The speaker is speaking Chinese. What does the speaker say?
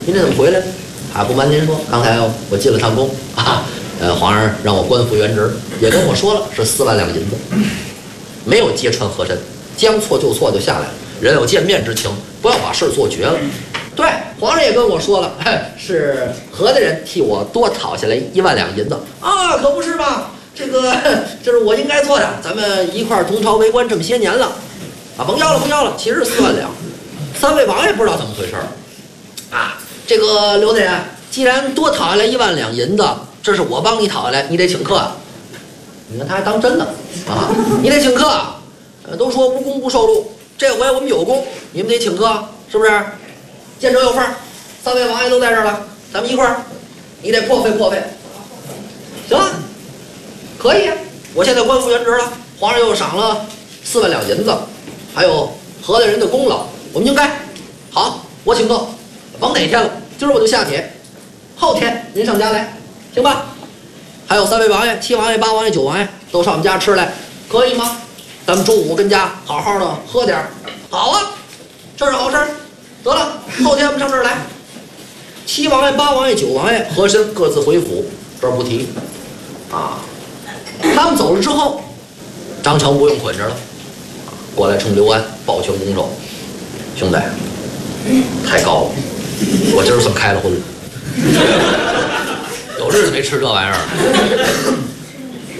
您这怎么回来呢？啊，不瞒您说，刚才我进了趟宫啊，皇上让我官复原职，也跟我说了是4万两银子，没有揭穿和珅，将错就错就下来了，人有见面之情，不要把事做绝了。对，皇上也跟我说了，是何大人替我多讨下来1万两银子啊，可不是嘛，这是我应该做的，咱们一块儿同朝为官这么些年了，啊，甭要了，甭要了，其实是4万两。3位王爷不知道怎么回事啊，这个刘大人，既然多讨下来1万两银子，这是我帮你讨下来，你得请客啊。你看他还当真了啊，你得请客啊。都说无功不受禄，这回我们有功，你们得请客，是不是？见者有份，3位王爷都在这儿了，咱们一块儿，你得破费破费。行啊，可以啊，我现在官复原职了，皇上又赏了4万两银子，还有何大人的功劳，我们应该。好，我请客，甭哪天了，今儿我就下帖，后天您上家来，行吧？还有3位王爷、7王爷、8王爷、9王爷都上我们家吃来，可以吗？咱们中午跟家好好的喝点儿。好啊，这是好事儿。得了，后天我们上这儿来。7王爷、8王爷、9王爷和珅各自回府，这儿不提啊。他们走了之后，张成不用捆着了，过来冲刘安抱拳拱手，兄弟，太高了，我今儿算开了荤了，有日子没吃这玩意儿了。